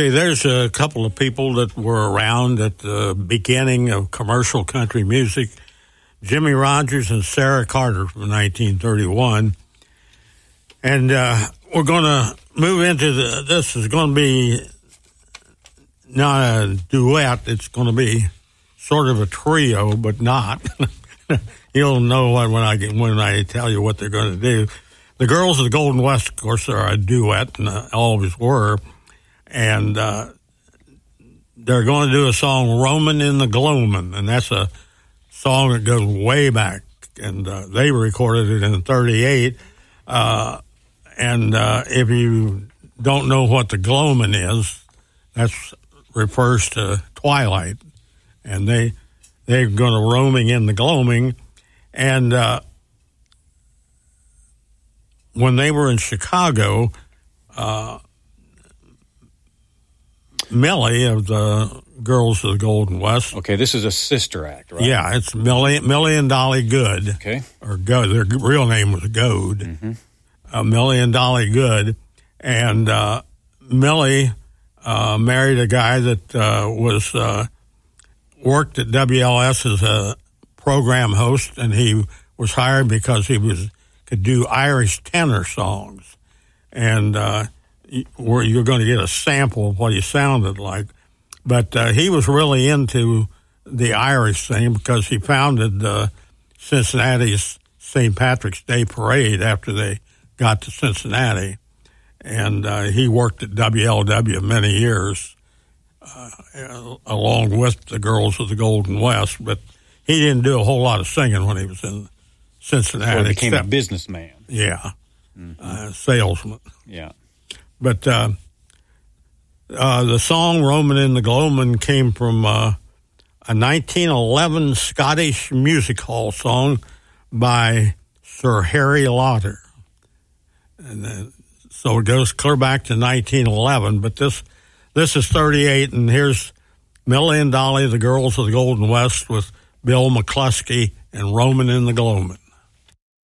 Okay, there's a couple of people that were around at the beginning of commercial country music. Jimmy Rogers and Sarah Carter from 1931. And we're going to move into this is going to be not a duet. It's going to be sort of a trio, but not. You'll know when I tell you what they're going to do. The Girls of the Golden West, of course, are a duet, and always were. And they're going to do a song, Roamin' in the Gloamin', and that's a song that goes way back. And they recorded it in 1938. And if you don't know what the gloamin' is, that refers to twilight. And they're going to roaming in the gloaming. And when they were in Chicago, Millie of the Girls of the Golden West. Okay, this is a sister act, right? Yeah, it's Millie and Dolly Good. Okay. Or Good. Their real name was Goad. Mm-hmm. Millie and Dolly Good. And Millie married a guy that was worked at WLS as a program host, and he was hired because he could do Irish tenor songs. And you're going to get a sample of what he sounded like. But he was really into the Irish thing because he founded Cincinnati's St. Patrick's Day Parade after they got to Cincinnati. And he worked at WLW many years along with the Girls of the Golden West. But he didn't do a whole lot of singing when he was in Cincinnati. So he became a businessman. Yeah. Salesman. Yeah. But the song Roamin' in the Gloamin' came from a 1911 Scottish music hall song by Sir Harry Lauder. And so it goes clear back to 1911, but this is 38, and here's Millie and Dolly, the Girls of the Golden West, with Bill McCluskey and Roamin' in the Gloamin'.